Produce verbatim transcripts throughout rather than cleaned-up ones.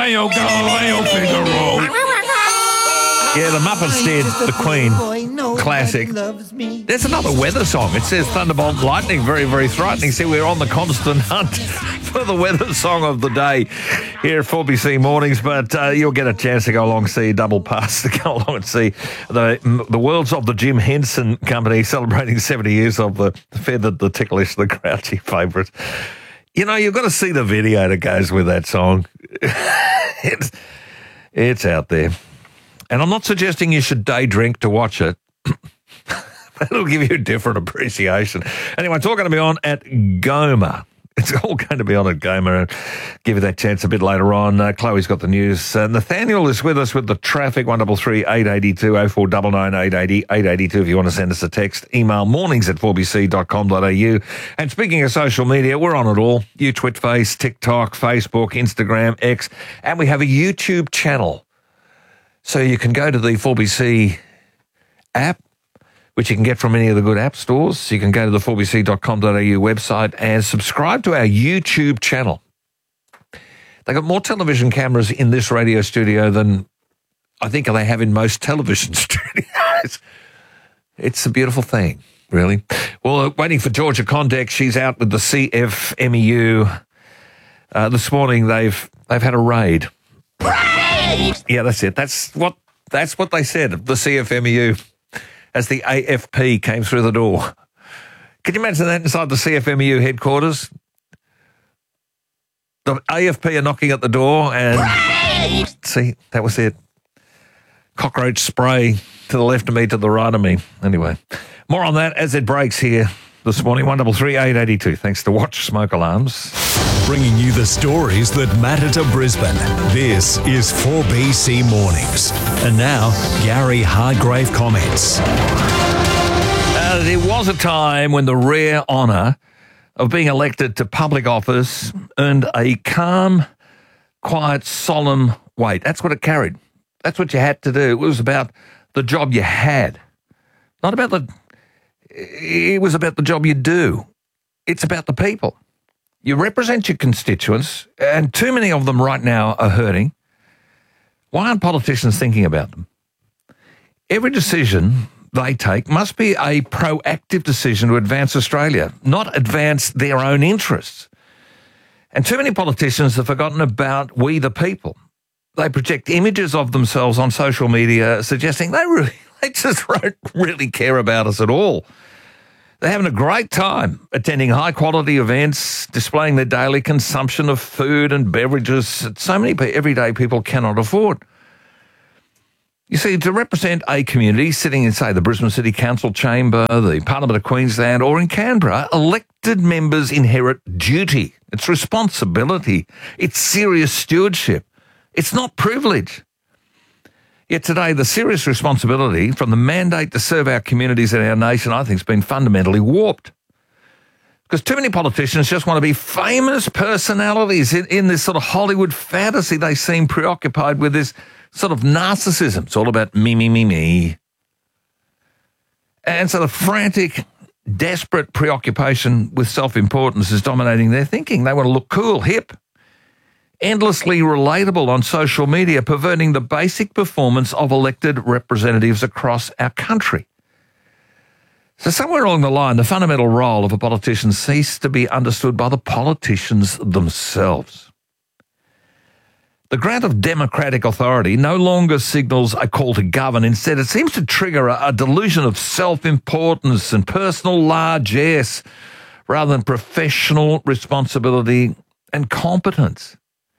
Galileo, Galileo, Figaro. Yeah, the Muppets did the Queen classic. There's another weather song. It says Thunderbolt Lightning, very, very frightening. See, we're on the constant hunt for the weather song of the day here at four B C Mornings, but uh, you'll get a chance to go along, see a double pass, to go along and see the the worlds of the Jim Henson Company celebrating seventy years of the Feathered, the Ticklish, the Grouchy favourites. You know, you've got to see the video that goes with that song. it's, it's out there. And I'm not suggesting you should day drink to watch it. That'll give you a different appreciation. Anyway, it's all going to be on at Goma. It's all going to be on at Goma. And give you that chance a bit later on. Uh, Chloe's got the news. Uh, Nathaniel is with us with the traffic, one double three, eight eight two, oh four nine nine, eight eight zero, eight eight two if you want to send us a text. Email mornings at four b c dot com dot a u. And speaking of social media, we're on it all. You Twitface, TikTok, Facebook, Instagram, X. And we have a YouTube channel. So you can go to the four B C app, which you can get from any of the good app stores. You can go to the four b c dot com dot a u website and subscribe to our YouTube channel. They've got more television cameras in this radio studio than I think they have in most television studios. It's a beautiful thing, really. Well, waiting for Georgia Condek. She's out with the C F M E U. Uh, this morning they've they've had a raid. Yeah, that's it. That's what that's what they said, the C F M E U, as the A F P came through the door. Can you imagine that inside the C F M E U headquarters? The A F P are knocking at the door and... Right. See, that was it. Cockroach spray to the left of me, to the right of me. Anyway, more on that as it breaks here this morning, one double three, eight eight two. Thanks to Watch Smoke Alarms. Bringing you the stories that matter to Brisbane. This is four B C Mornings. And now, Gary Hargrave comments. Uh, there was a time when the rare honour of being elected to public office earned a calm, quiet, solemn weight. That's what it carried. That's what you had to do. It was about the job you had. Not about the... It was about the job you do. It's about the people. You represent your constituents, and too many of them right now are hurting. Why aren't politicians thinking about them? Every decision they take must be a proactive decision to advance Australia, not advance their own interests. And too many politicians have forgotten about we the people. They project images of themselves on social media suggesting they really, they just don't really care about us at all. They're having a great time attending high-quality events, displaying their daily consumption of food and beverages that so many everyday people cannot afford. You see, to represent a community sitting in, say, the Brisbane City Council chamber, the Parliament of Queensland, or in Canberra, elected members inherit duty. It's responsibility. It's serious stewardship. It's not privilege. Yet today, the serious responsibility from the mandate to serve our communities and our nation, I think, has been fundamentally warped. Because too many politicians just want to be famous personalities in, in this sort of Hollywood fantasy. They seem preoccupied with this sort of narcissism. It's all about me, me, me, me. And so the frantic, desperate preoccupation with self-importance is dominating their thinking. They want to look cool, hip, endlessly relatable on social media, perverting the basic performance of elected representatives across our country. So somewhere along the line, the fundamental role of a politician ceased to be understood by the politicians themselves. The grant of democratic authority no longer signals a call to govern. Instead, it seems to trigger a, a delusion of self-importance and personal largesse rather than professional responsibility and competence.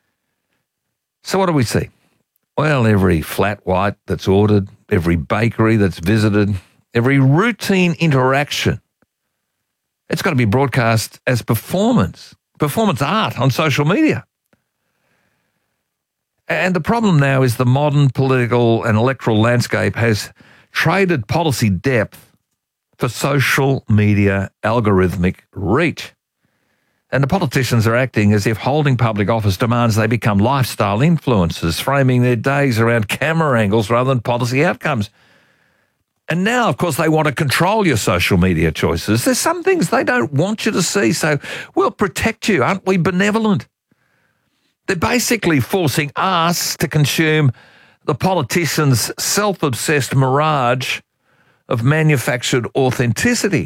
So what do we see? Well, every flat white that's ordered, every bakery that's visited, every routine interaction, it's got to be broadcast as performance, performance art on social media. And the problem now is the modern political and electoral landscape has traded policy depth for social media algorithmic reach. And the politicians are acting as if holding public office demands they become lifestyle influencers, framing their days around camera angles rather than policy outcomes. And now, of course, they want to control your social media choices. There's some things they don't want you to see, so we'll protect you. Aren't we benevolent? They're basically forcing us to consume the politicians' self-obsessed mirage of manufactured authenticity.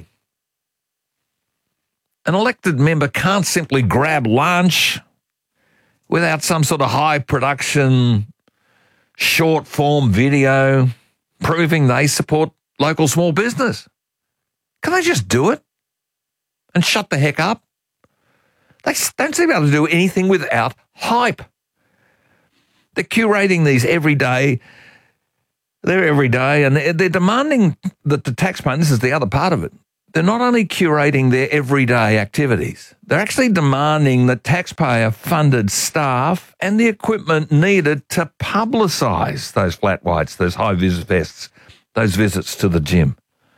An elected member can't simply grab lunch without some sort of high-production, short-form video proving they support local small business. Can they just do it and shut the heck up? They don't seem able to do anything without hype. They're curating these every day. They're every day, and they're, they're demanding that the taxpayer, and this is the other part of it, they're not only curating their everyday activities, they're actually demanding that taxpayer-funded staff and the equipment needed to publicise those flat whites, those high-vis vests, those visits to the gym,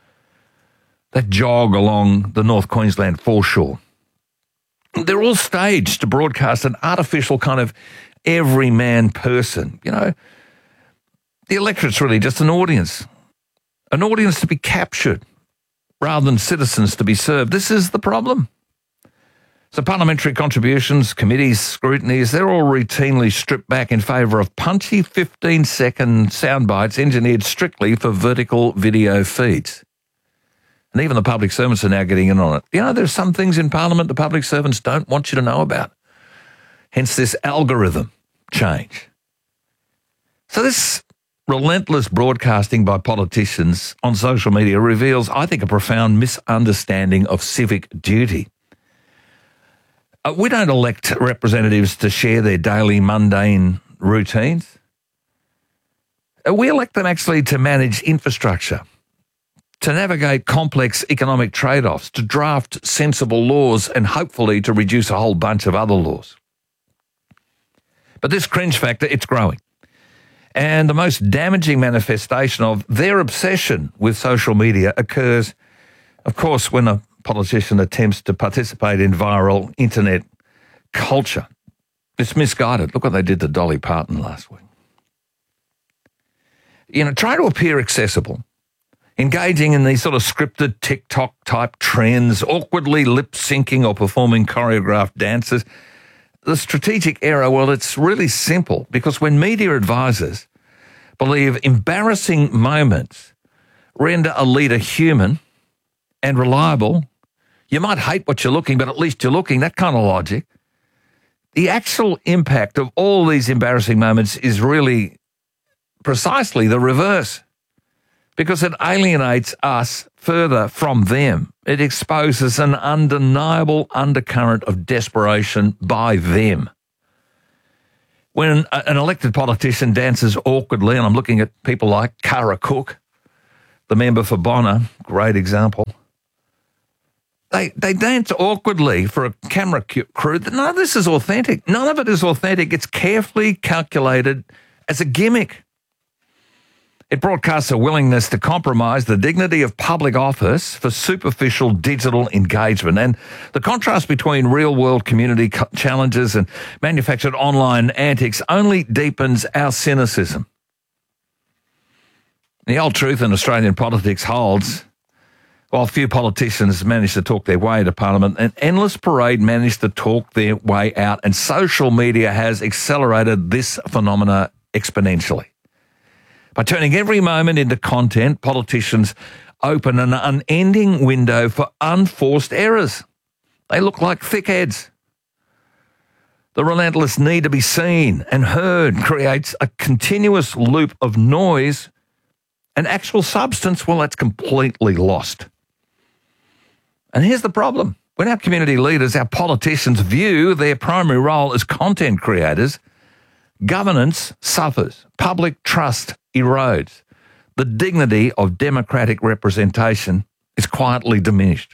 that jog along the North Queensland foreshore. They're all staged to broadcast an artificial kind of everyman person. You know, the electorate's really just an audience, an audience to be captured rather than citizens to be served. This is the problem. So parliamentary contributions, committees, scrutinies, they're all routinely stripped back in favour of punchy fifteen-second sound bites engineered strictly for vertical video feeds. And even the public servants are now getting in on it. You know, there's some things in Parliament the public servants don't want you to know about. Hence this algorithm change. So this relentless broadcasting by politicians on social media reveals, I think, a profound misunderstanding of civic duty. Uh, we don't elect representatives to share their daily mundane routines. Uh, we elect them actually to manage infrastructure, to navigate complex economic trade-offs, to draft sensible laws, and hopefully to reduce a whole bunch of other laws. But this cringe factor, it's growing. And the most damaging manifestation of their obsession with social media occurs, of course, when a politician attempts to participate in viral internet culture. It's misguided. Look what they did to Dolly Parton last week. You know, try to appear accessible, engaging in these sort of scripted TikTok-type trends, awkwardly lip-syncing or performing choreographed dances. The strategic error, well, it's really simple, because when media advisors believe embarrassing moments render a leader human and reliable, you might hate what you're looking, but at least you're looking, that kind of logic. The actual impact of all these embarrassing moments is really precisely the reverse, because it alienates us further from them. It exposes an undeniable undercurrent of desperation by them. When an elected politician dances awkwardly, and I'm looking at people like Cara Cook, the member for Bonner, great example, they they dance awkwardly for a camera crew. None of this is authentic. None of it is authentic. It's carefully calculated as a gimmick. It broadcasts a willingness to compromise the dignity of public office for superficial digital engagement. And the contrast between real-world community challenges and manufactured online antics only deepens our cynicism. The old truth in Australian politics holds, while few politicians manage to talk their way to Parliament, an endless parade managed to talk their way out, and social media has accelerated this phenomena exponentially. By turning every moment into content, politicians open an unending window for unforced errors. They look like thickheads. The relentless need to be seen and heard creates a continuous loop of noise, and actual substance, well, that's completely lost. And here's the problem. When our community leaders, our politicians, view their primary role as content creators, governance suffers, public trust erodes, the dignity of democratic representation is quietly diminished.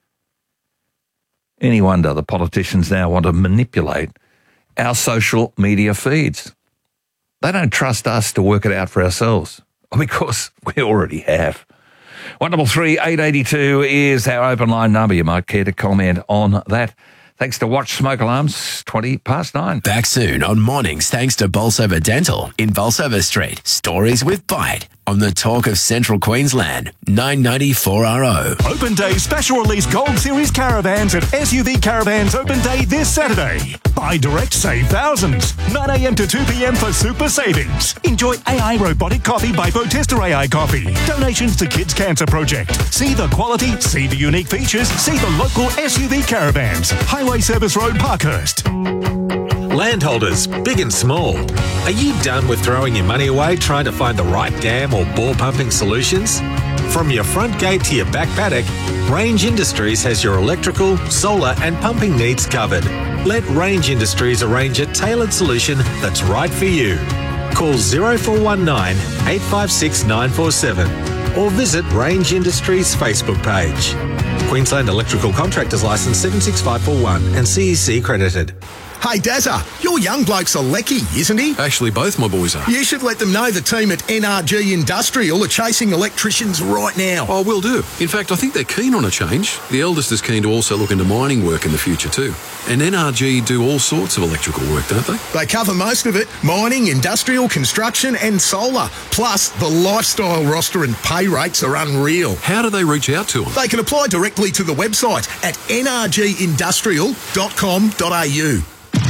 Any wonder the politicians now want to manipulate our social media feeds. They don't trust us to work it out for ourselves, because we already have. one double three eight eight two is our open line number. You might care to comment on that. Thanks to Watch Smoke Alarms, twenty past nine. Back soon on Mornings thanks to Bolsover Dental in Bolsover Street. Stories with Bite on the talk of Central Queensland, nine ninety-four R O. Open Day special release Gold Series caravans at S U V Caravans Open Day this Saturday. Buy direct, save thousands. nine a.m. to two p.m. for super savings. Enjoy A I robotic coffee by Votester A I Coffee. Donations to Kids Cancer Project. See the quality, see the unique features, see the local S U V Caravans. Highway Service Road, Parkhurst. Landholders, big and small, are you done with throwing your money away trying to find the right dam or bore pumping solutions? From your front gate to your back paddock, Range Industries has your electrical, solar and pumping needs covered. Let Range Industries arrange a tailored solution that's right for you. Call zero four one nine, eight five six, nine four seven or visit Range Industries Facebook page. Queensland Electrical Contractors Licence seven six five four one and C E C credited. Hey Dazza, your young bloke's a lecky, isn't he? Actually, both my boys are. You should let them know the team at N R G Industrial are chasing electricians right now. Oh, will do. In fact, I think they're keen on a change. The eldest is keen to also look into mining work in the future too. And N R G do all sorts of electrical work, don't they? They cover most of it. Mining, industrial, construction and solar. Plus, the lifestyle roster and pay rates are unreal. How do they reach out to them? They can apply directly to the website at n r g industrial dot com dot a u.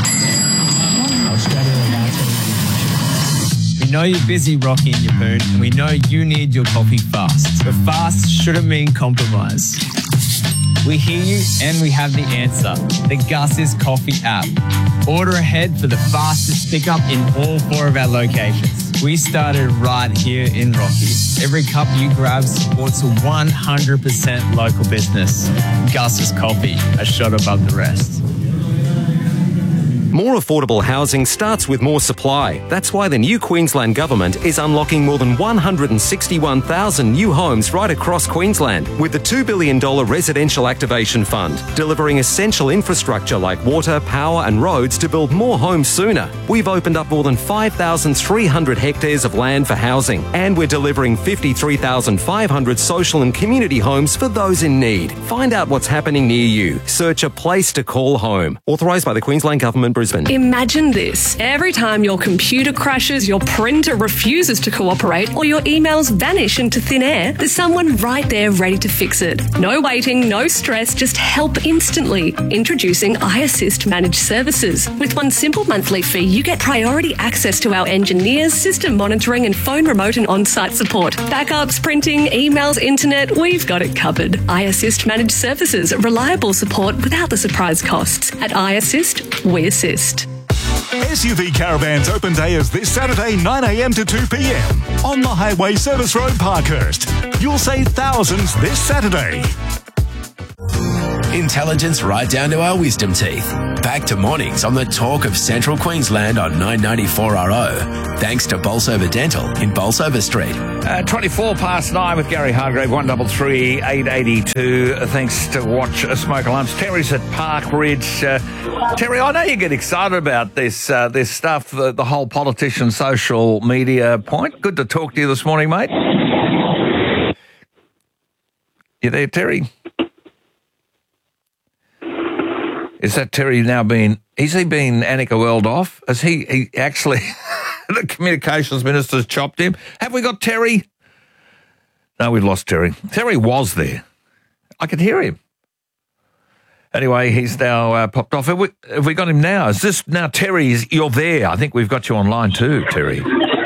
We know you're busy, Rocky and your poon, and we know you need your coffee fast. But fast shouldn't mean compromise. We hear you and we have the answer. The Gus's Coffee app. Order ahead for the fastest pickup in all four of our locations. We started right here in Rocky. Every cup you grab supports a one hundred percent local business. Gus's Coffee, a shot above the rest. More affordable housing starts with more supply. That's why the new Queensland Government is unlocking more than one hundred sixty-one thousand new homes right across Queensland with the two billion dollars Residential Activation Fund, delivering essential infrastructure like water, power and roads to build more homes sooner. We've opened up more than five thousand three hundred hectares of land for housing, and we're delivering fifty-three thousand five hundred social and community homes for those in need. Find out what's happening near you. Search a place to call home. Authorised by the Queensland Government, Brisbane. Imagine this. Every time your computer crashes, your printer refuses to cooperate, or your emails vanish into thin air, there's someone right there ready to fix it. No waiting, no stress, just help instantly. Introducing iAssist Managed Services. With one simple monthly fee, you get priority access to our engineers, system monitoring and phone remote and on-site support. Backups, printing, emails, internet, we've got it covered. iAssist Managed Services. Reliable support without the surprise costs. At iAssist, we assist. S U V Caravans Open Day is this Saturday, nine a.m. to two p.m. on the Highway Service Road, Parkhurst. You'll save thousands this Saturday. Intelligence right down to our wisdom teeth. Back to mornings on the talk of Central Queensland on nine ninety-four R O. Thanks to Bolsover Dental in Bolsover Street. Uh, twenty-four past nine with Gary Hargrave, one double three eight eighty two. Thanks to Watch Smoke Alarms. Terry's at Park Ridge. Uh, Terry, I know you get excited about this uh, this stuff, the, the whole politician social media point. Good to talk to you this morning, mate. You there, Terry? Is that Terry now been, is he been Annika Weld off? Has he, he actually, the communications minister's chopped him? Have we got Terry? No, we've lost Terry. Terry was there. I could hear him. Anyway, he's now uh, popped off. Have we, have we got him now? Is this now Terry, you're there? I think we've got you online too, Terry. Yeah,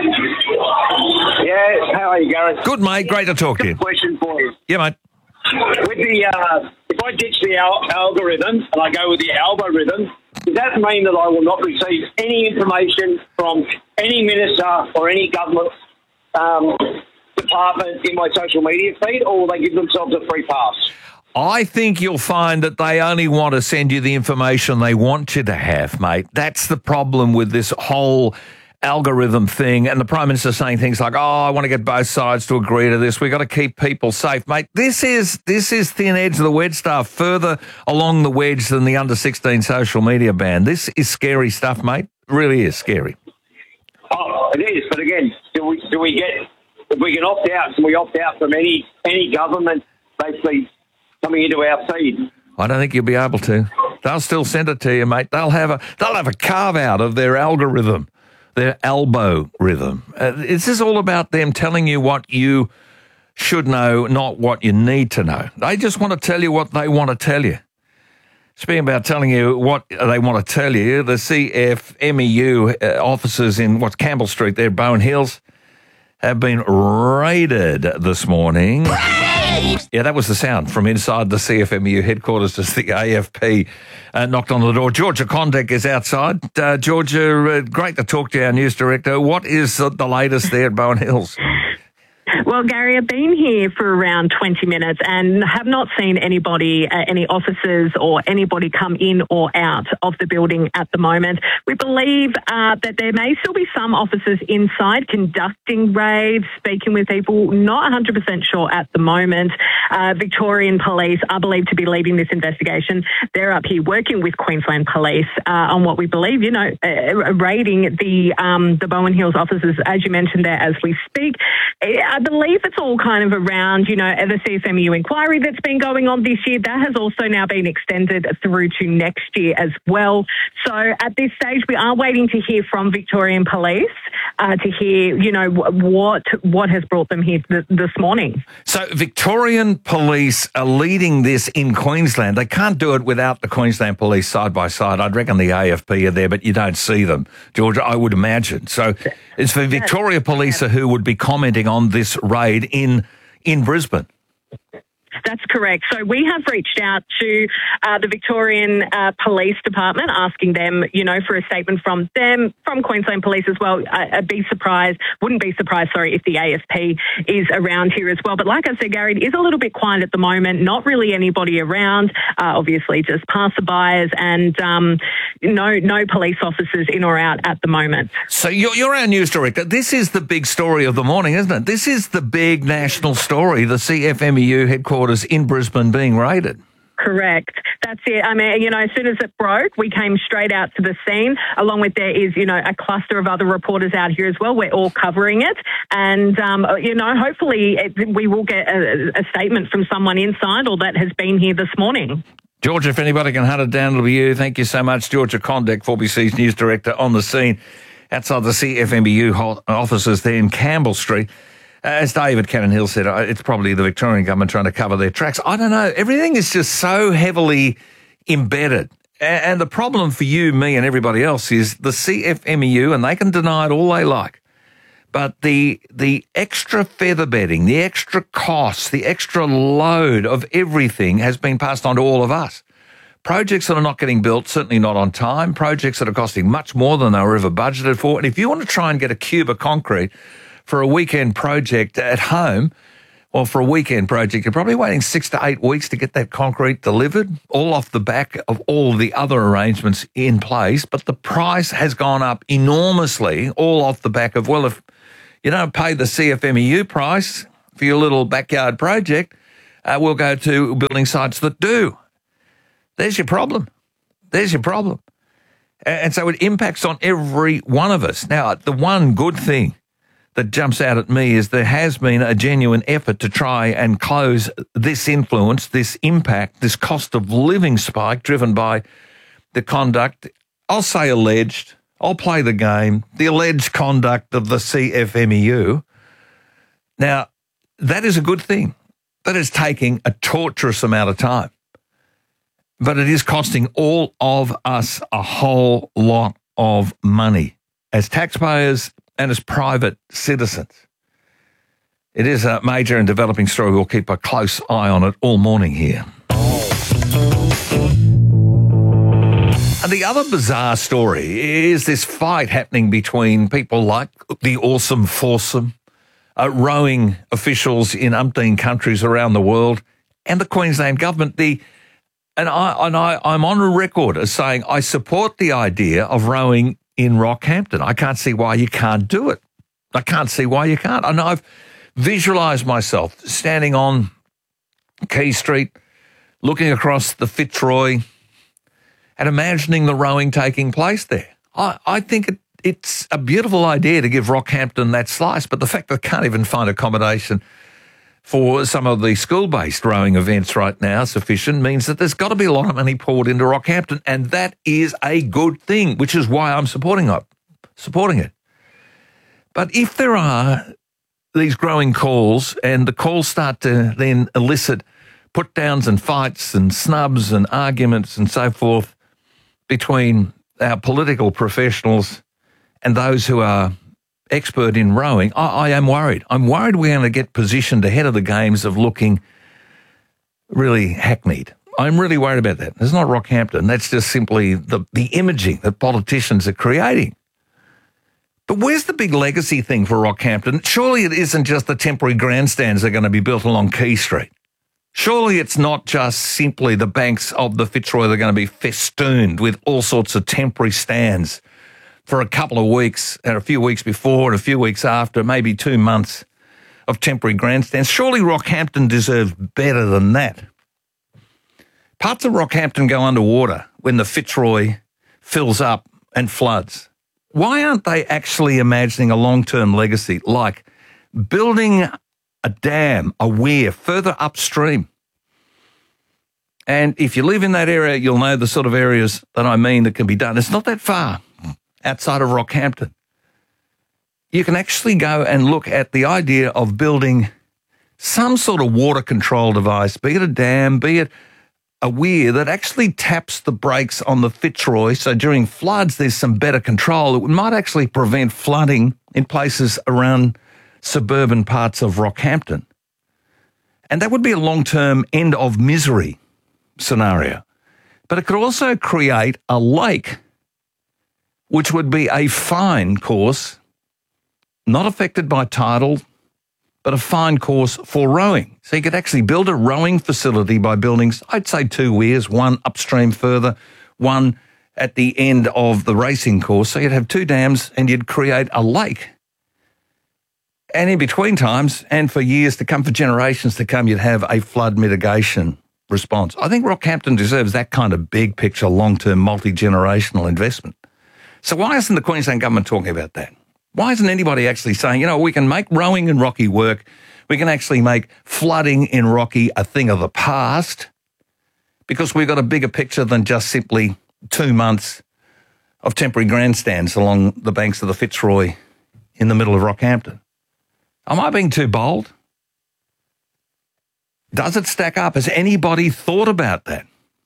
how are you, Gareth? Good, mate. Great to talk to you. Question for you. Yeah, mate. With the, uh, if I ditch the al- algorithm and I go with the algorithm, does that mean that I will not receive any information from any minister or any government um, department in my social media feed, or will they give themselves a free pass? I think you'll find that they only want to send you the information they want you to have, mate. That's the problem with this whole algorithm thing, and the Prime Minister saying things like, oh, I want to get both sides to agree to this. We've got to keep people safe. Mate, this is this is thin edge of the wedge stuff, further along the wedge than the under sixteen social media ban. This is scary stuff, mate. It really is scary. Oh, it is, but again, do we do we get, if we can opt out, can we opt out from any any government basically coming into our feed? I don't think you'll be able to. They'll still send it to you, mate. They'll have a they'll have a carve out of their algorithm. their elbow rhythm. Uh, is this all about them telling you what you should know, not what you need to know? They just want to tell you what they want to tell you. Speaking about telling you what they want to tell you, the C F M E U uh, offices in what's Campbell Street there, Bowen Hills, have been raided this morning. Yeah, that was the sound from inside the C F M E U headquarters as the A F P uh, knocked on the door. Georgia Condek is outside. Uh, Georgia, uh, great to talk to you, our news director. What is uh, the latest there at Bowen Hills? Well, Gary, I've been here for around twenty minutes and have not seen anybody, uh, any officers or anybody come in or out of the building at the moment. We believe uh, that there may still be some officers inside conducting raids, speaking with people. Not one hundred percent sure at the moment. Uh, Victorian Police are believed to be leading this investigation. They're up here working with Queensland Police uh, on what we believe, you know, uh, raiding the um, the Bowen Hills offices, as you mentioned there, as we speak. I believe it's all kind of around, you know, the C F M E U inquiry that's been going on this year. That has also now been extended through to next year as well. So at this stage, we are waiting to hear from Victorian Police uh, to hear, you know, what what has brought them here th- this morning. So Victorian Police are leading this in Queensland. They can't do it without the Queensland Police side by side. I'd reckon the A F P are there, but you don't see them, Georgia, I would imagine. So it's for Victoria Police who would be commenting on this raid in in Brisbane. That's correct. So we have reached out to uh, the Victorian uh, Police Department, asking them, you know, for a statement from them, from Queensland Police as well. I, I'd be surprised, wouldn't be surprised, sorry, if the A F P is around here as well. But like I said, Gary, it is a little bit quiet at the moment. Not really anybody around. Uh, obviously, just passerbyers and um, no no police officers in or out at the moment. So you're, you're our news director. This is the big story of the morning, isn't it? This is the big national story. The C F M E U headquarters in Brisbane being raided. Correct. That's it. I mean, you know, as soon as it broke, we came straight out to the scene, along with there is, you know, a cluster of other reporters out here as well. We're all covering it. And, um, you know, hopefully it, we will get a, a statement from someone inside or that has been here this morning. Georgia, if anybody can hunt it down, it'll be you. Thank you so much. Georgia Condek, four B C's news director, on the scene outside the C F M E U offices there in Campbell Street. As David Cannon-Hill said, it's probably the Victorian government trying to cover their tracks. I don't know. Everything is just so heavily embedded. And the problem for you, me and everybody else is the C F M E U, and they can deny it all they like, but the the extra feather bedding, the extra costs, the extra load of everything has been passed on to all of us. Projects that are not getting built, certainly not on time, projects that are costing much more than they were ever budgeted for. And if you want to try and get a cube of concrete for a weekend project at home, or for a weekend project, you're probably waiting six to eight weeks to get that concrete delivered, all off the back of all the other arrangements in place. But the price has gone up enormously, all off the back of, well, if you don't pay the C F M E U price for your little backyard project, uh, we'll go to building sites that do. There's your problem. There's your problem. And so it impacts on every one of us. Now, the one good thing that jumps out at me is there has been a genuine effort to try and close this influence, this impact, this cost of living spike driven by the conduct, I'll say alleged, I'll play the game, the alleged conduct of the C F M E U. Now, that is a good thing. That is taking a torturous amount of time. But it is costing all of us a whole lot of money as taxpayers and as private citizens. It is a major and developing story. We'll keep a close eye on it all morning here. And the other bizarre story is this fight happening between people like the awesome foursome, uh, rowing officials in umpteen countries around the world, and the Queensland government. The and I and I I'm on record as saying I support the idea of rowing in Rockhampton. I can't see why you can't do it. I can't see why you can't. And I've visualised myself standing on Quay Street, looking across the Fitzroy and imagining the rowing taking place there. I, I think it, it's a beautiful idea to give Rockhampton that slice, but the fact that they can't even find accommodation for some of the school-based rowing events right now sufficient means that there's got to be a lot of money poured into Rockhampton, and that is a good thing, which is why I'm supporting it. Supporting it. But if there are these growing calls and the calls start to then elicit put-downs and fights and snubs and arguments and so forth between our political professionals and those who are expert in rowing, I, I am worried. I'm worried we're going to get positioned ahead of the games of looking really hackneyed. I'm really worried about that. It's not Rockhampton. That's just simply the, the imaging that politicians are creating. But where's the big legacy thing for Rockhampton? Surely it isn't just the temporary grandstands that are going to be built along Quay Street. Surely it's not just simply the banks of the Fitzroy that are going to be festooned with all sorts of temporary stands for a couple of weeks, and a few weeks before and a few weeks after, maybe two months of temporary grandstands. Surely Rockhampton deserves better than that. Parts of Rockhampton go underwater when the Fitzroy fills up and floods. Why aren't they actually imagining a long-term legacy like building a dam, a weir further upstream? And if you live in that area, you'll know the sort of areas that I mean that can be done. It's not that far outside of Rockhampton. You can actually go and look at the idea of building some sort of water control device, be it a dam, be it a weir that actually taps the brakes on the Fitzroy. So during floods, there's some better control. It might actually prevent flooding in places around suburban parts of Rockhampton. And that would be a long-term end of misery scenario. But it could also create a lake, which would be a fine course, not affected by tidal, but a fine course for rowing. So you could actually build a rowing facility by building, I'd say, two weirs, one upstream further, one at the end of the racing course. So you'd have two dams and you'd create a lake. And in between times, and for years to come, for generations to come, you'd have a flood mitigation response. I think Rockhampton deserves that kind of big picture, long-term, multi-generational investment. So why isn't the Queensland government talking about that? Why isn't anybody actually saying, you know, we can make rowing in Rocky work, we can actually make flooding in Rocky a thing of the past, because we've got a bigger picture than just simply two months of temporary grandstands along the banks of the Fitzroy in the middle of Rockhampton. Am I being too bold? Does it stack up? Has anybody thought about that?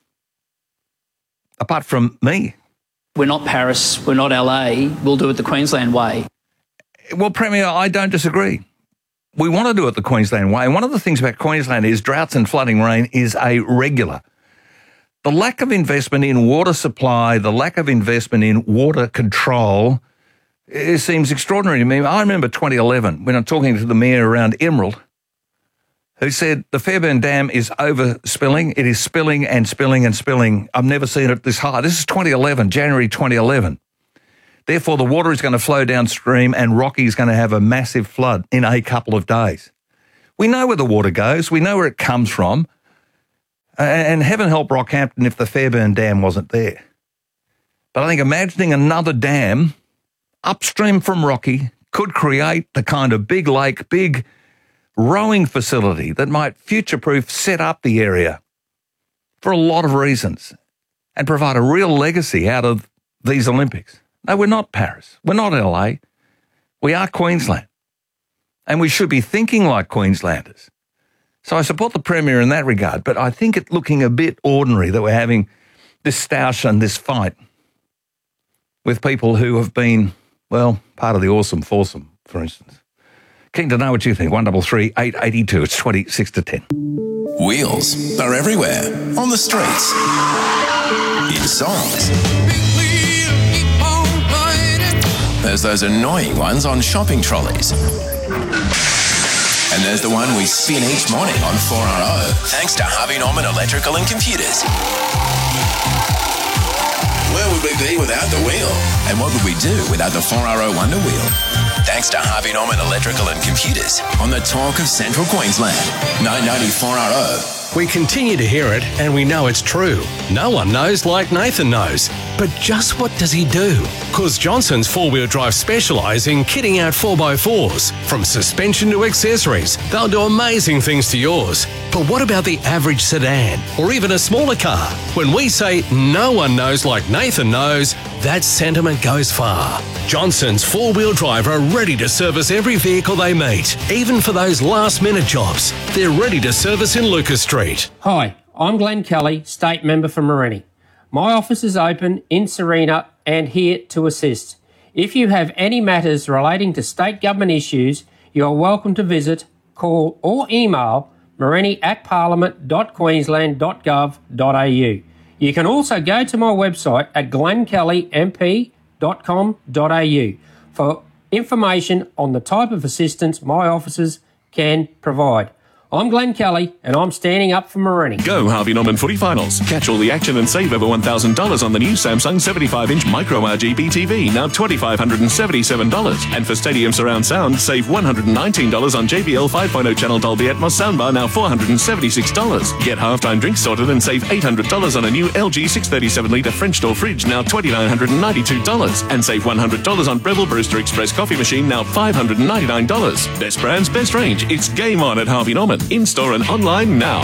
Apart from me. We're not Paris, we're not L A, we'll do it the Queensland way. Well, Premier, I don't disagree. We want to do it the Queensland way. And one of the things about Queensland is droughts and flooding rain is a regular. The lack of investment in water supply, the lack of investment in water control, it seems extraordinary to me. I remember twenty eleven when I'm talking to the mayor around Emerald, who said the Fairburn Dam is overspilling. It is spilling and spilling and spilling. I've never seen it this high. This is twenty eleven, January twenty eleven. Therefore, the water is going to flow downstream and Rocky is going to have a massive flood in a couple of days. We know where the water goes. We know where it comes from. And heaven help Rockhampton if the Fairburn Dam wasn't there. But I think imagining another dam upstream from Rocky could create the kind of big lake, big rowing facility that might future-proof set up the area for a lot of reasons and provide a real legacy out of these Olympics. No, we're not Paris. We're not L A. We are Queensland. And we should be thinking like Queenslanders. So I support the Premier in that regard, but I think it's looking a bit ordinary that we're having this stoush and this fight with people who have been, well, part of the awesome foursome, for instance. Keen to know what you think. one double three eight eighty two. It's twenty-six to ten. Wheels are everywhere. On the streets. In songs. There's those annoying ones on shopping trolleys. And there's the one we spin each morning on four R O, thanks to Harvey Norman Electrical and Computers. Where would we be without the wheel? And what would we do without the four R O Wonder Wheel? Thanks to Harvey Norman Electrical and Computers on the talk of Central Queensland, nine ninety four R O. We continue to hear it and we know it's true. No one knows like Nathan knows. But just what does he do? Because Johnson's four-wheel drive specialise in kitting out four by fours. From suspension to accessories, they'll do amazing things to yours. But what about the average sedan or even a smaller car? When we say no one knows like Nathan knows, that sentiment goes far. Johnson's four-wheel drive Drive are ready to service every vehicle they meet, even for those last-minute jobs. They're ready to service in Lucas Street. Hi, I'm Glenn Kelly, State Member for Morenni. My office is open in Serena and here to assist. If you have any matters relating to state government issues, you are welcome to visit, call or email morenni at parliament dot queensland dot gov dot a u. You can also go to my website at glen kelly m p dot com dot a u for information on the type of assistance my offices can provide. I'm Glenn Kelly, and I'm standing up for Morenni. Go Harvey Norman Footy Finals. Catch all the action and save over one thousand dollars on the new Samsung seventy-five inch Micro R G B T V, now two thousand five hundred seventy-seven dollars. And for Stadium Surround Sound, save one hundred nineteen dollars on J B L five point oh channel Dolby Atmos soundbar, now four hundred seventy-six dollars. Get halftime drinks sorted and save eight hundred dollars on a new L G six thirty-seven litre French door fridge, now two thousand nine hundred ninety-two dollars. And save one hundred dollars on Breville Brewster Express coffee machine, now five hundred ninety-nine dollars. Best brands, best range. It's game on at Harvey Norman. In-store and online now.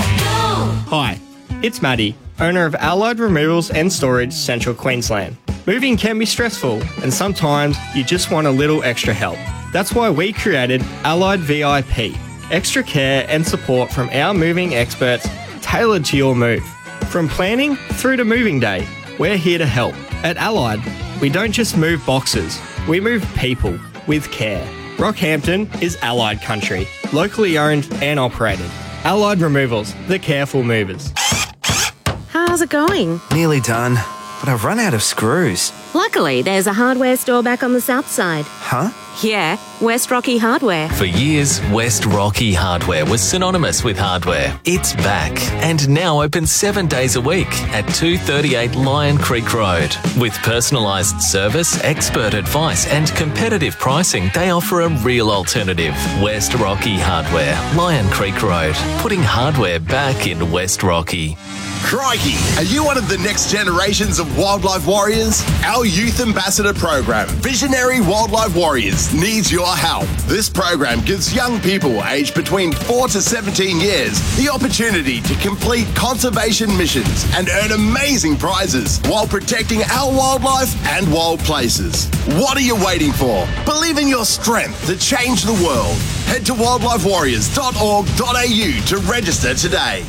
Hi, it's Maddie, owner of Allied Removals and Storage, Central Queensland. Moving can be stressful, and sometimes you just want a little extra help. That's why we created Allied V I P, extra care and support from our moving experts tailored to your move. From planning through to moving day, we're here to help. At Allied, we don't just move boxes, we move people with care. Rockhampton is Allied country, locally owned and operated. Allied Removals, the careful movers. How's it going? Nearly done, but I've run out of screws. Luckily, there's a hardware store back on the south side. Huh? Yeah, West Rocky Hardware. For years, West Rocky Hardware was synonymous with hardware. It's back and now open seven days a week at two thirty-eight Lion Creek Road. With personalised service, expert advice and competitive pricing, they offer a real alternative. West Rocky Hardware, Lion Creek Road, putting hardware back in West Rocky. Crikey, are you one of the next generations of wildlife warriors? Our Youth Ambassador program, Visionary Wildlife Warriors, needs your help. This program gives young people aged between four to seventeen years the opportunity to complete conservation missions and earn amazing prizes while protecting our wildlife and wild places. What are you waiting for? Believe in your strength to change the world. Head to wildlife warriors dot org dot a u to register today.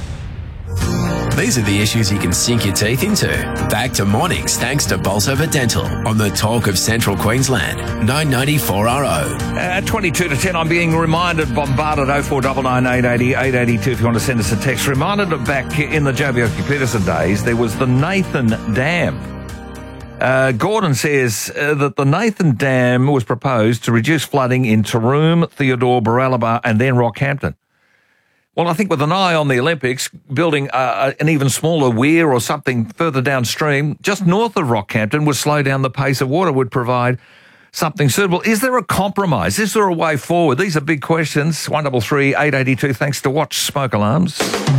These are the issues you can sink your teeth into. Back to mornings thanks to Bolsover Dental on the Talk of Central Queensland, nine ninety-four R O. At twenty-two to ten, I'm being reminded, bombarded, oh four nine nine, eight eight zero, eight eight two if you want to send us a text. Reminded that back in the Jobioki Peterson days, there was the Nathan Dam. Uh, Gordon says uh, that the Nathan Dam was proposed to reduce flooding in Taroom, Theodore, Barralaba and then Rockhampton. Well, I think with an eye on the Olympics, building uh, an even smaller weir or something further downstream, just north of Rockhampton, would slow down the pace of water, would provide something suitable. Is there a compromise? Is there a way forward? These are big questions. one three three, eight eight two, thanks to Watch Smoke Alarms.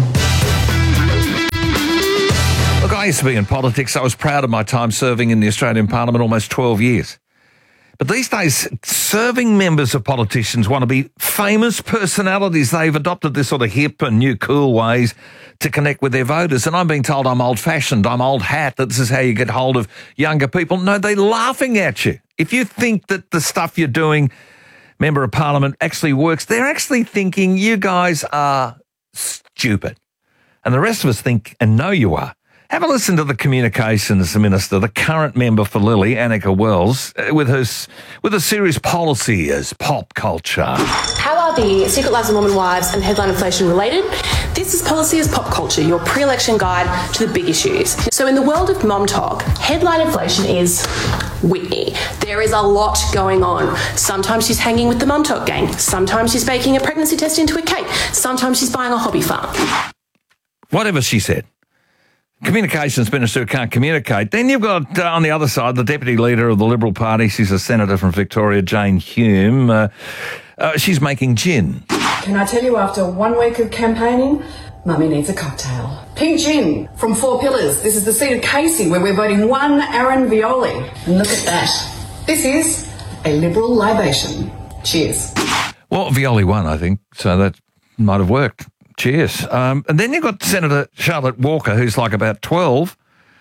Look, I used to be in politics. I was proud of my time serving in the Australian Parliament, almost twelve years. But these days, serving members of politicians want to be famous personalities. They've adopted this sort of hip and new cool ways to connect with their voters. And I'm being told I'm old-fashioned, I'm old hat, that this is how you get hold of younger people. No, they're laughing at you. If you think that the stuff you're doing, Member of Parliament, actually works, they're actually thinking you guys are stupid. And the rest of us think and know you are. Have a listen to the Communications Minister, the current member for Lily, Annika Wells, with her with a serious policy as pop culture. How are the Secret Lives of Mormon Wives and headline inflation related? This is Policy as Pop Culture, your pre-election guide to the big issues. So in the world of mom talk, headline inflation is Whitney. There is a lot going on. Sometimes she's hanging with the mom talk gang. Sometimes she's baking a pregnancy test into a cake. Sometimes she's buying a hobby farm. Whatever she said. Communications Minister who can't communicate. Then you've got, uh, on the other side, the Deputy Leader of the Liberal Party. She's a Senator from Victoria, Jane Hume. Uh, uh, she's making gin. Can I tell you, after one week of campaigning, Mummy needs a cocktail. Pink gin from Four Pillars. This is the seat of Casey, where we're voting one Aaron Violi. And look at that. This is a Liberal libation. Cheers. Well, Violi won, I think, so that might have worked. Cheers. Um, and then you've got Senator Charlotte Walker, who's like about twelve,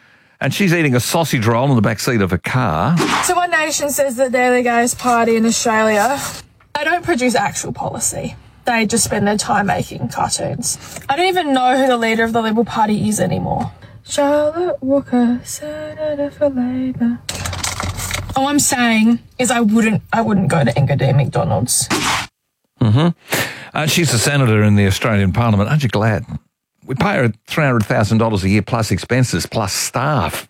And she's eating a sausage roll in the back seat of a car. So One Nation says that they're the gayest party in Australia. They don't produce actual policy. They just spend their time making cartoons. I don't even know who the leader of the Liberal Party is anymore. Charlotte Walker, Senator for Labor. All I'm saying is I wouldn't I wouldn't go to Engadine McDonald's. Mm-hmm. Uh, she's a senator in the Australian Parliament. Aren't you glad? We pay her three hundred thousand dollars a year plus expenses, plus staff.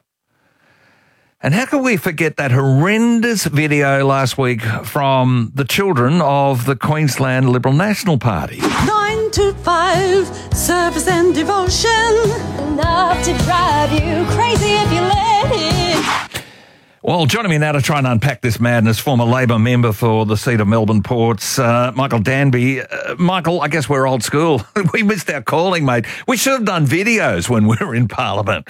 And how can we forget that horrendous video last week from the children of the Queensland Liberal National Party? Nine to five, service and devotion. Enough to drive you crazy if you let it. Well, joining me now to try and unpack this madness, former Labor member for the seat of Melbourne Ports, uh, Michael Danby. Uh, Michael, I guess we're old school. We missed our calling, mate. We should have done videos when we were in Parliament.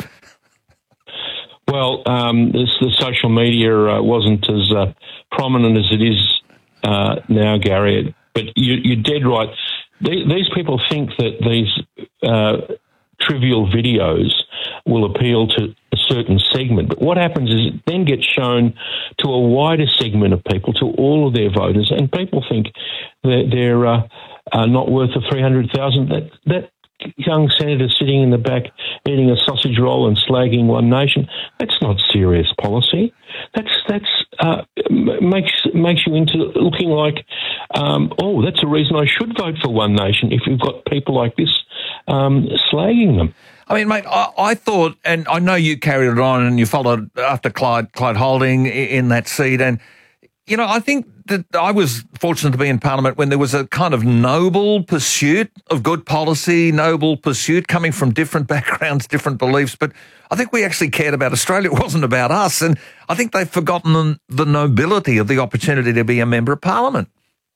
Well, um, this, the social media uh, wasn't as uh, prominent as it is uh, now, Gary. But you, you're dead right. They, these people think that these uh, trivial videos will appeal to a certain segment. But what happens is it then gets shown to a wider segment of people, to all of their voters, and people think that they're uh, uh, not worth the three hundred thousand dollars. That, that young senator sitting in the back eating a sausage roll and slagging One Nation, that's not serious policy. That's that's uh, makes makes you into looking like, um, oh, that's a reason I should vote for One Nation if you've got people like this um, slagging them. I mean, mate, I, I thought, and I know you carried it on and you followed after Clyde, Clyde Holding in that seat, and, you know, I think that I was fortunate to be in Parliament when there was a kind of noble pursuit of good policy, noble pursuit coming from different backgrounds, different beliefs. But I think we actually cared about Australia. It wasn't about us. And I think they've forgotten the, the nobility of the opportunity to be a member of Parliament.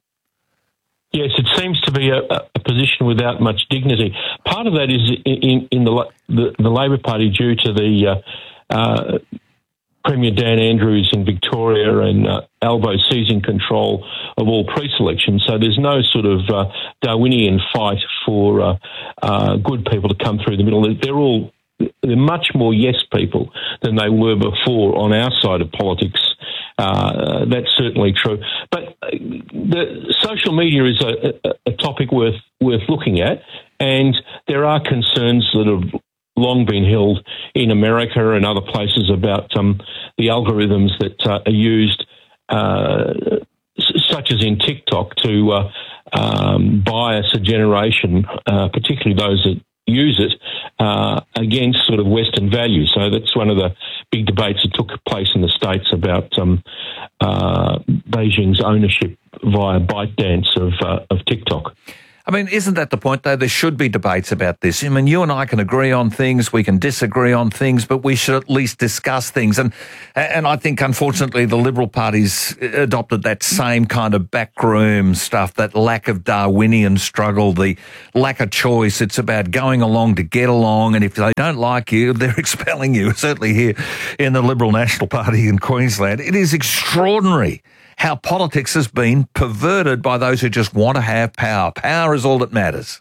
Yes, it seems to be a, a position without much dignity. Part of that is in, in the, the, the Labor Party due to the uh, uh, Premier Dan Andrews in Victoria and uh, Albo seizing control of all pre-selection. So there's no sort of uh, Darwinian fight for uh, uh, good people to come through the middle. They're all they're much more yes people than they were before on our side of politics. Uh, that's certainly true. But the social media is a, a, a topic worth worth looking at, and there are concerns that have long been held in America and other places about um, the algorithms that uh, are used, uh, such as in TikTok, to uh, um, bias a generation, uh, particularly those that use it, uh, against sort of Western values. So that's one of the big debates that took place in the States about um, uh, Beijing's ownership via ByteDance of, uh, of TikTok. I mean, isn't that the point, though? There should be debates about this. I mean, you and I can agree on things, we can disagree on things, but we should at least discuss things. And and I think, unfortunately, the Liberal Party's adopted that same kind of backroom stuff, that lack of Darwinian struggle, the lack of choice. It's about going along to get along, and if they don't like you, they're expelling you, certainly here in the Liberal National Party in Queensland. It is extraordinary how politics has been perverted by those who just want to have power. Power is all that matters.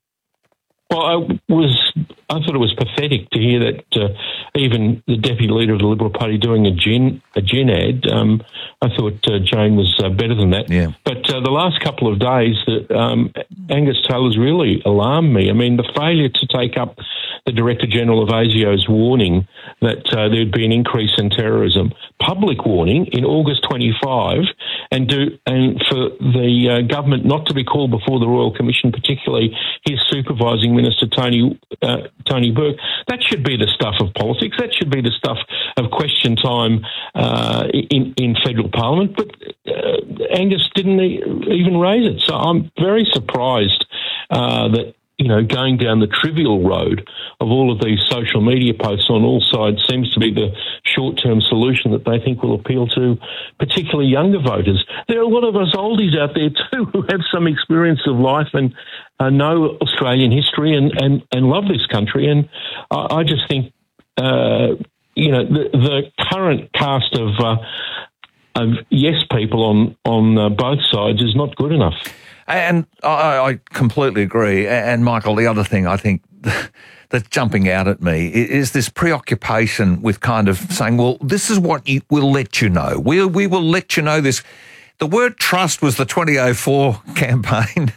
Well, I was, I thought it was pathetic to hear that uh, even the deputy leader of the Liberal Party doing a gin, a gin ad. Um, I thought uh, Jane was uh, better than that. Yeah. But uh, the last couple of days, that um, Angus Taylor's really alarmed me. I mean, the failure to take up the Director General of ASIO's warning that uh, there'd be an increase in terrorism, public warning in August twenty-five, and do and for the uh, government not to be called before the Royal Commission, particularly his supervising minister Tony uh, Tony Burke. That should be the stuff of politics. That should be the stuff of question time uh, in in federal parliament. But uh, Angus didn't even raise it. So I'm very surprised uh, that, you know, going down the trivial road of all of these social media posts on all sides seems to be the short-term solution that they think will appeal to particularly younger voters. There are a lot of us oldies out there too who have some experience of life and uh, know Australian history and, and, and love this country. And I, I just think, uh, you know, the, the current cast of, uh, of yes people on, on uh, both sides is not good enough. And I, I completely agree. And, Michael, the other thing, I think that's jumping out at me is this preoccupation with kind of saying, well, this is what you, we'll let you know. We, we will let you know this. The word trust was the twenty oh four campaign.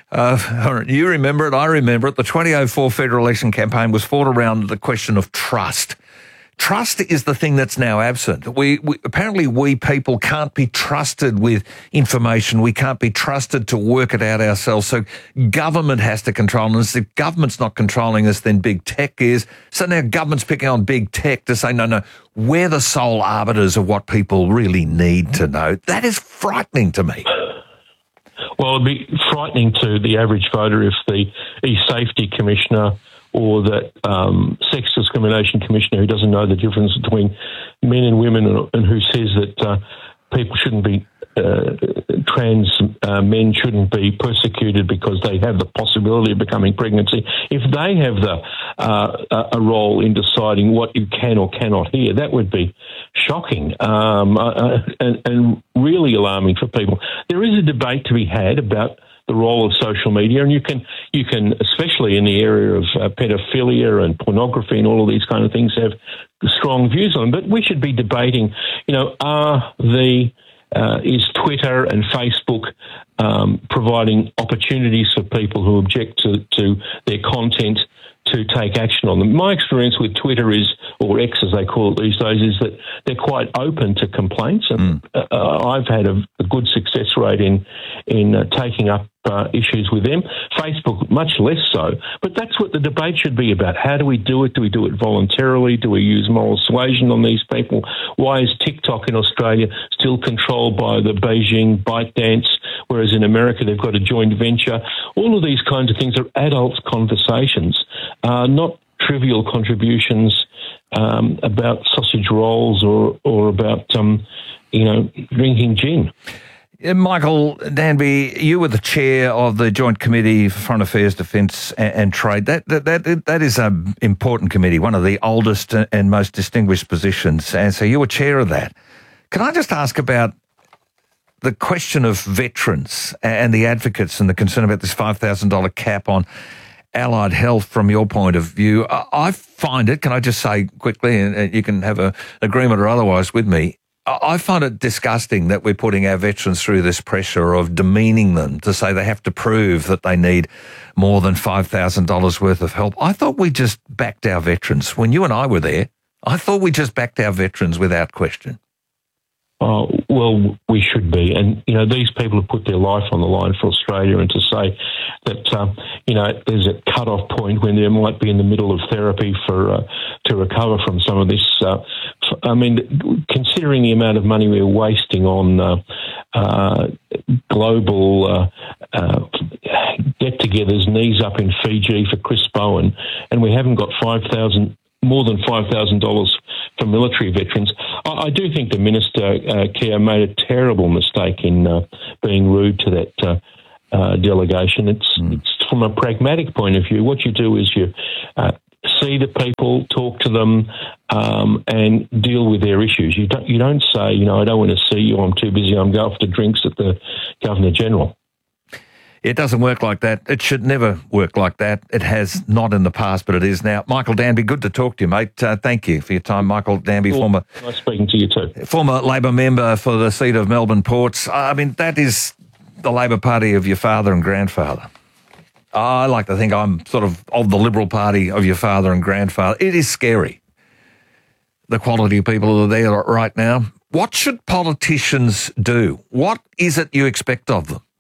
Uh, you remember it, I remember it. The twenty oh four federal election campaign was fought around the question of trust. Trust is the thing that's now absent. We, we apparently we people can't be trusted with information. We can't be trusted to work it out ourselves. So government has to control us. If government's not controlling us, then big tech is. So now government's picking on big tech to say, no, no, we're the sole arbiters of what people really need to know. That is frightening to me. Well, it'd be frightening to the average voter if the e-safety commissioner or that um, sex discrimination commissioner who doesn't know the difference between men and women and, and who says that uh, people shouldn't be, uh, trans uh, men shouldn't be persecuted because they have the possibility of becoming pregnancy. If they have the uh, a role in deciding what you can or cannot hear, that would be shocking um, uh, and, and really alarming for people. There is a debate to be had about the role of social media, and you can, you can, especially in the area of uh, pedophilia and pornography and all of these kind of things, have strong views on them. But we should be debating, you know, are the uh, is Twitter and Facebook um, providing opportunities for people who object to, to their content to take action on them? My experience with Twitter is, or X as they call it these days, is that they're quite open to complaints, and mm. uh, I've had a, a good success rate in in uh, taking up uh, issues with them. Facebook, much less so, but that's what the debate should be about. How do we do it? Do we do it voluntarily? Do we use moral suasion on these people? Why is TikTok in Australia still controlled by the Beijing ByteDance, whereas in America they've got a joint venture? All of these kinds of things are adult conversations, uh, not trivial contributions um, about sausage rolls or or about um, you know drinking gin. Michael Danby, you were the chair of the Joint Committee for Foreign Affairs, Defence and, and Trade. That that that, that is an important committee, one of the oldest and most distinguished positions, and so you were chair of that. Can I just ask about the question of veterans and the advocates and the concern about this five thousand dollars cap on allied health from your point of view? I find it, can I just say quickly, and you can have an agreement or otherwise with me, I find it disgusting that we're putting our veterans through this pressure of demeaning them to say they have to prove that they need more than five thousand dollars worth of help. I thought we just backed our veterans. When you and I were there, I thought we just backed our veterans without question. Oh, well, we should be. And, you know, these people have put their life on the line for Australia, and to say that, um, you know, there's a cut-off point when they might be in the middle of therapy for uh, to recover from some of this. Uh, I mean, considering the amount of money we're wasting on uh, uh, global uh, uh, get-togethers, knees up in Fiji for Chris Bowen, and we haven't got five thousand more than five thousand dollars for military veterans. I, I do think the Minister, uh, Keir, made a terrible mistake in uh, being rude to that uh, uh, delegation. It's, mm. it's from a pragmatic point of view. What you do is you uh, see the people, talk to them, um, and deal with their issues. You don't, you don't say, you know, I don't want to see you, I'm too busy, I'm going off to drinks at the Governor-General. It doesn't work like that. It should never work like that. It has not in the past, but it is now. Michael Danby, good to talk to you, mate. Uh, thank you for your time. Michael Danby, well, former... Nice speaking to you too. Former Labor member for the seat of Melbourne Ports. I mean, that is the Labor Party of your father and grandfather. I like to think I'm sort of of the Liberal Party of your father and grandfather. It is scary, the quality of people that are there right now. What should politicians do? What is it you expect of them?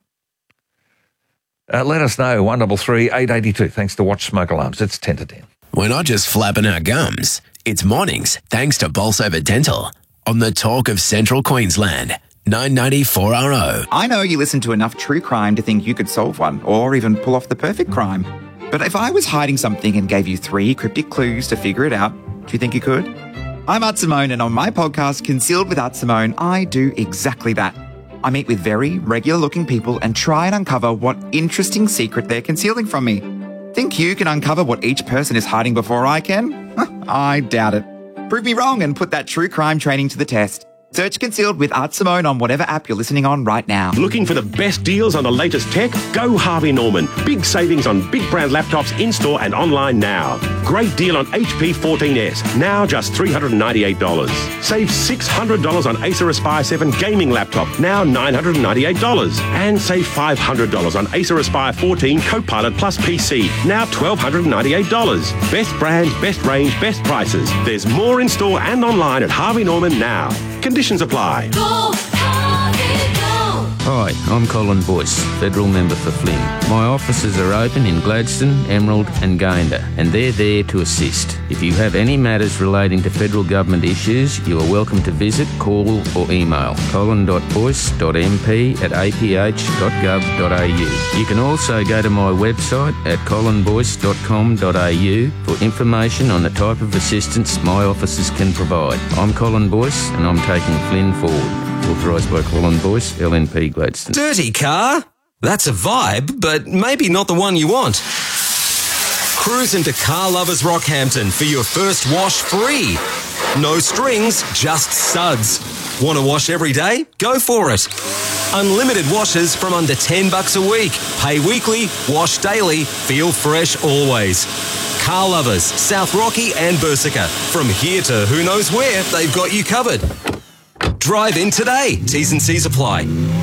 Uh, let us know, one double three eight eight two. Thanks to Watch Smoke Alarms. It's ten to ten. We're not just flapping our gums. It's mornings, thanks to Bolsover Dental, on the Talk of Central Queensland, nine ninety four R O. I know you listen to enough true crime to think you could solve one, or even pull off the perfect crime. But if I was hiding something and gave you three cryptic clues to figure it out, do you think you could? I'm Art Simone, and on my podcast, Concealed with Art Simone, I do exactly that. I meet with very regular-looking people and try and uncover what interesting secret they're concealing from me. Think you can uncover what each person is hiding before I can? I doubt it. Prove me wrong and put that true crime training to the test. Search Concealed with Art Simone on whatever app you're listening on right now. Looking for the best deals on the latest tech? Go Harvey Norman. Big savings on big brand laptops in-store and online now. Great deal on H P fourteen S, now just three hundred ninety-eight dollars. Save six hundred dollars on Acer Aspire seven gaming laptop, now nine hundred ninety-eight dollars. And save five hundred dollars on Acer Aspire fourteen Copilot Plus P C, now one thousand two hundred ninety-eight dollars. Best brands, best range, best prices. There's more in-store and online at Harvey Norman now. Conditions apply. Hi, I'm Colin Boyce, Federal Member for Flynn. My offices are open in Gladstone, Emerald and Gayndah, and they're there to assist. If you have any matters relating to federal government issues, you are welcome to visit, call or email colin dot boyce dot m p at a p h dot gov dot a u. You can also go to my website at colin boyce dot com dot a u for information on the type of assistance my offices can provide. I'm Colin Boyce and I'm taking Flynn forward. Authorised by Colin Boyce, L N P Gladstone. Dirty car? That's a vibe, but maybe not the one you want. Cruise into Car Lovers Rockhampton for your first wash free. No strings, just suds. Want to wash every day? Go for it. Unlimited washes from under ten bucks a week. Pay weekly, wash daily, feel fresh always. Car Lovers, South Rocky and Bersica. From here to who knows where, they've got you covered. Drive in today. T's and C's apply.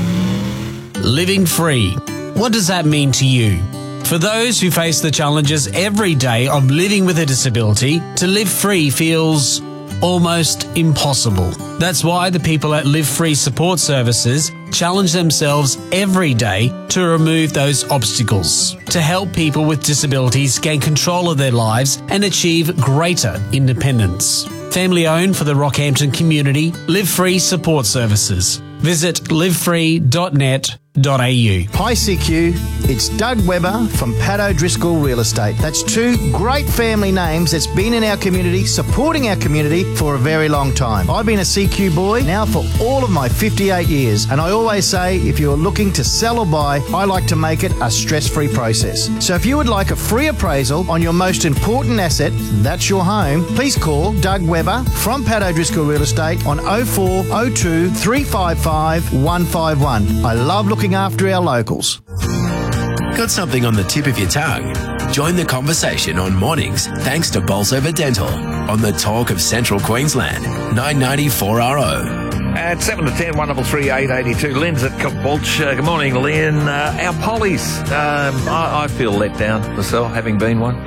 Living free. What does that mean to you? For those who face the challenges every day of living with a disability, to live free feels almost impossible. That's why the people at Live Free Support Services challenge themselves every day to remove those obstacles, to help people with disabilities gain control of their lives and achieve greater independence. Family owned for the Rockhampton community, Live Free Support Services. Visit live free dot net dot a u. Hi C Q, it's Doug Webber from Pat O'Driscoll Real Estate. That's two great family names that's been in our community, supporting our community for a very long time. I've been a C Q boy now for all of my fifty-eight years, and I always say if you're looking to sell or buy, I like to make it a stress-free process. So if you would like a free appraisal on your most important asset, that's your home, please call Doug Webber from Pat O'Driscoll Real Estate on oh four oh two, three five five, one five one. I love looking after our locals. Got something on the tip of your tongue? Join the conversation on mornings thanks to Bolsover Dental on the Talk of Central Queensland, nine ninety four R O. At seven to ten, one double three eight eighty two. Lynn's at Cockbalch. Uh, good morning, Lynn. Uh, our pollies. Um, I, I feel let down myself, having been one.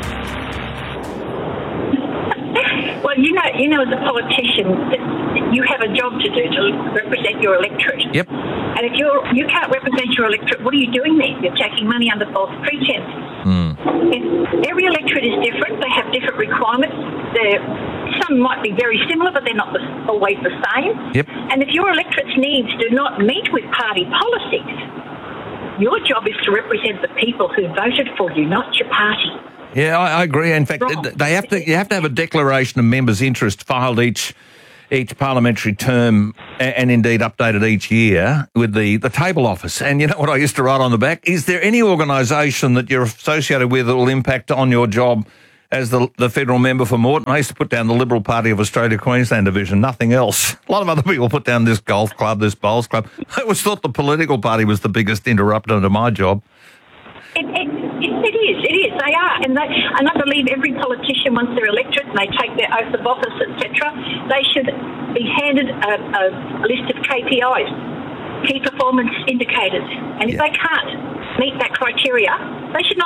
Well, you know, you know, as a politician, you have a job to do to represent your electorate. Yep. And if you're you can't represent your electorate, what are you doing there? You're taking money under false pretense. Mm. Every electorate is different. They have different requirements. They're, some might be very similar, but they're not the, always the same. Yep. And if your electorate's needs do not meet with party policies, your job is to represent the people who voted for you, not your party. Yeah, I, I agree. In fact, Wrong. they have to. You have to have a declaration of members' interest filed each each parliamentary term, and, and indeed updated each year with the, the table office. And you know what I used to write on the back? Is there any organisation that you're associated with that will impact on your job as the the federal member for Moreton? I used to put down the Liberal Party of Australia Queensland Division, nothing else. A lot of other people put down this golf club, this bowls club. I always thought the political party was the biggest interrupter to my job. It, it, it, it is, it is. They are, and they, and I believe every politician, once they're elected and they take their oath of office, et cetera, they should be handed a, a list of K P Is, key performance indicators, and if yeah. they can't meet that criteria, they should not